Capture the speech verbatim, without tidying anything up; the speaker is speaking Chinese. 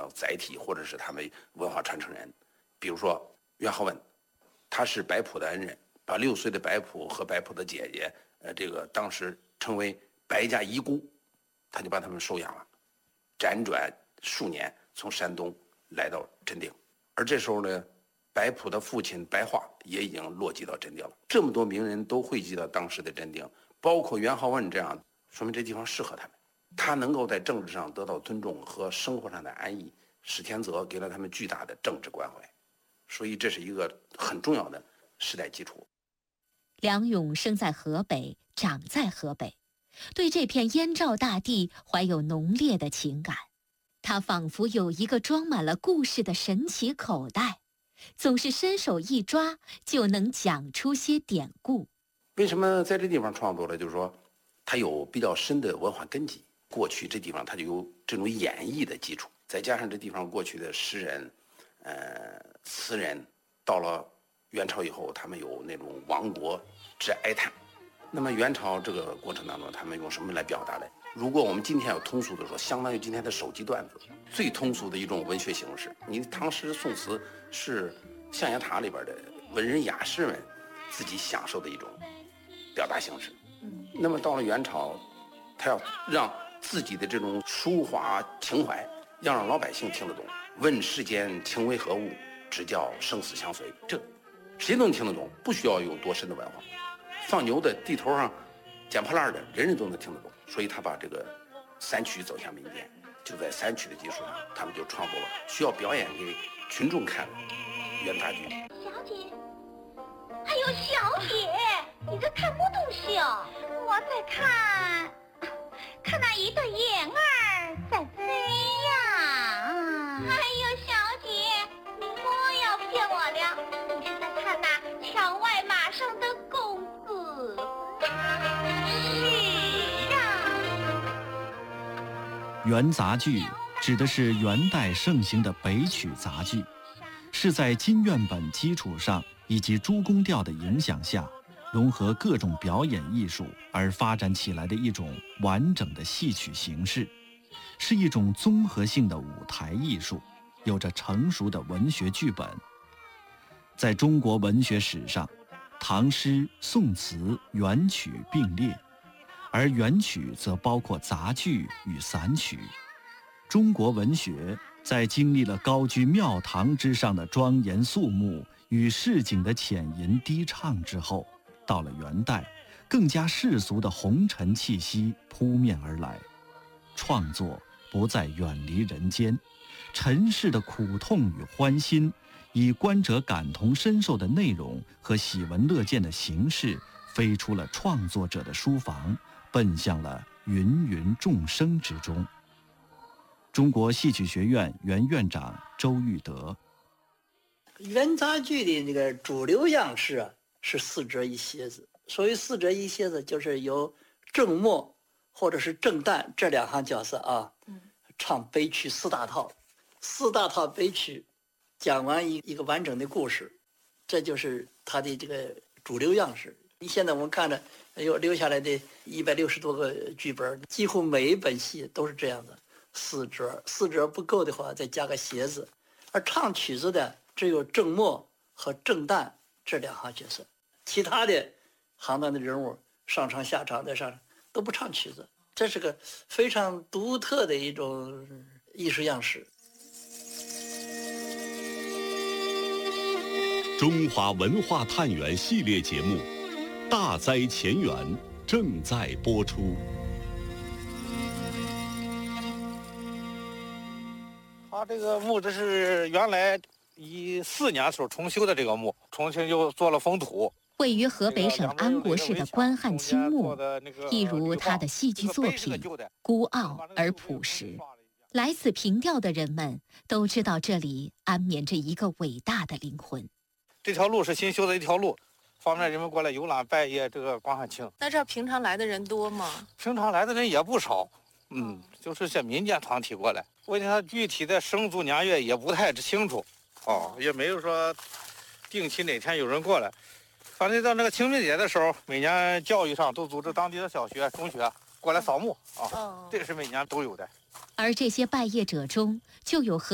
的载体，或者是他们文化传承人。比如说袁浩文，他是白朴的恩人，把六岁的白朴和白朴的姐姐，呃，这个当时称为白家遗孤，他就把他们收养了，辗转数年，从山东来到镇定。而这时候呢，白朴的父亲白化也已经落籍到镇定了。这么多名人都汇集到当时的镇定，包括袁浩文这样，说明这地方适合他们。他能够在政治上得到尊重和生活上的安逸，史天泽给了他们巨大的政治关怀，所以这是一个很重要的时代基础。 梁咏生在河北，长在河北，对这片燕赵大地怀有浓烈的情感。他仿佛有一个装满了故事的神奇口袋，总是伸手一抓就能讲出些典故。 为什么在这地方创作呢？就是说，它有比较深的文化根基。过去这地方它就有这种演绎的基础，再加上这地方过去的诗人、呃词人，到了元朝以后，他们有那种亡国之哀叹。那么元朝这个过程当中，他们用什么来表达呢？如果我们今天要通俗的说，相当于今天的手机段子，最通俗的一种文学形式。你唐诗宋词是象牙塔里边的文人雅士们自己享受的一种表达形式。那么到了元朝，他要让自己的这种抒华情怀，要让老百姓听得懂。问世间情为何物，只叫生死相随。这谁都能听得懂，不需要有多深的文化。放牛的地头上捡破烂的，人人都能听得懂。所以他把这个散曲走向民间，就在散曲的基础上，他们就创作了需要表演给群众看的元杂剧。 小姐，还有小姐，你在看什么东西哦？我在看，看那一对燕儿在飞呀。还有小姐，你不要骗我了，你是在看那墙外马上的公子。是啊。 元杂剧指的是元代盛行的北曲杂剧，是在金院本基础上以及诸宫调的影响下，融合各种表演艺术而发展起来的一种完整的戏曲形式，是一种综合性的舞台艺术，有着成熟的文学剧本。在中国文学史上，唐诗、宋词、元曲并列，而元曲则包括杂剧与散曲。中国文学在经历了高居庙堂之上的庄严肃穆与市井的浅吟低唱之后，到了元代，更加世俗的红尘气息扑面而来。创作不再远离人间，尘世的苦痛与欢欣，以观者感同身受的内容和喜闻乐见的形式，飞出了创作者的书房，奔向了芸芸众生之中。中国戏曲学院原院长周玉德： 元杂剧的那个主流样式啊，是四折一蝎子。所谓四折一蝎子，就是由正末或者是正旦这两行角色啊，唱悲曲四大套，四大套悲曲讲完一一个完整的故事，这就是它的这个主流样式。现在我们看着有留下来的一百六十多个剧本，几乎每一本戏都是这样的，四折，四折不够的话再加个蝎子。而唱曲子的只有正末和正旦这两行角色，其他的行当的人物上场下场再上场都不唱曲子，这是个非常独特的一种艺术样式。 中华文化探源系列节目《大灾前缘》正在播出。 它这个墓这是原来一四年时候重修的这个墓，重新又做了封土。 位于河北省安国市的关汉卿墓，一如他的戏剧作品，孤傲而朴实。来此凭吊的人们都知道，这里安眠着一个伟大的灵魂。 这条路是新修的一条路，方便人们过来游览拜谒这个关汉卿。 那这平常来的人多吗？ 平常来的人也不少，嗯，就是些民间团体过来。问题他具体的生卒年月也不太清楚，哦，也没有说定期哪天有人过来。反正到那个清明节的时候，每年教育上都组织当地的小学、中学过来扫墓啊，这是每年都有的。 而这些拜谒者中，就有和